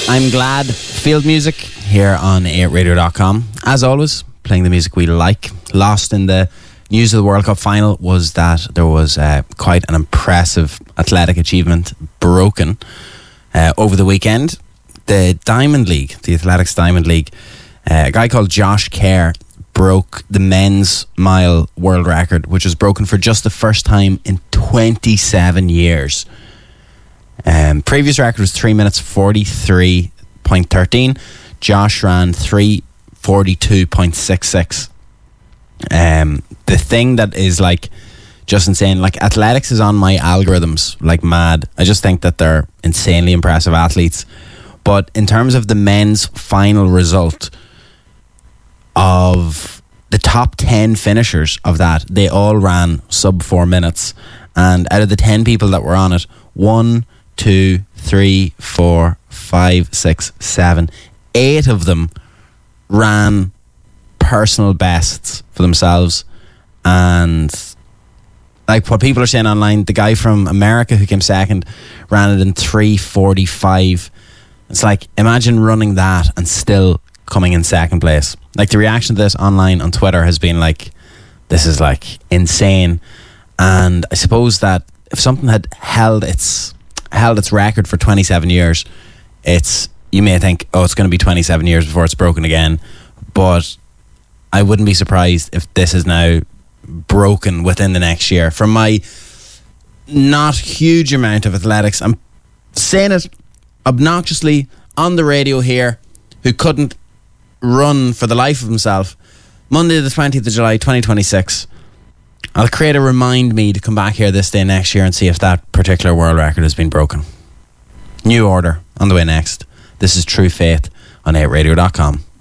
I'm Glad. Field music here on 8radio.com. As always, playing the music we like. Lost in the news of the World Cup final was that there was quite an impressive athletic achievement broken over the weekend. The Diamond League, the Athletics Diamond League, a guy called Josh Kerr broke the men's mile world record, which was broken for just the first time in 27 years. Previous record was 3 minutes 43.13. Josh ran 3:42.66. The thing that is like just insane, like athletics is on my algorithms like mad. I just think that they're insanely impressive athletes. But in terms of the men's final result, of the top 10 finishers of that, they all ran sub 4 minutes. And out of the 10 people that were on it, 1, 2, 3, 4, 5, 6, 7, 8 of them ran personal bests for themselves. And like what people are saying online, the guy from America who came second ran it in 3:45. It's like, imagine running that and still coming in second place. Like, the reaction to this online on Twitter has been like, this is like insane. And I suppose that if something had held its record for 27 years, you may think, oh, it's going to be 27 years before it's broken again. But I wouldn't be surprised if this is now broken within the next year. From my not huge amount of athletics, I'm saying it obnoxiously on the radio here, who couldn't run for the life of himself, Monday the 20th of July 2026, I'll create a remind me to come back here this day next year and see if that particular world record has been broken. New Order on the way next. This is True Faith on 8radio.com.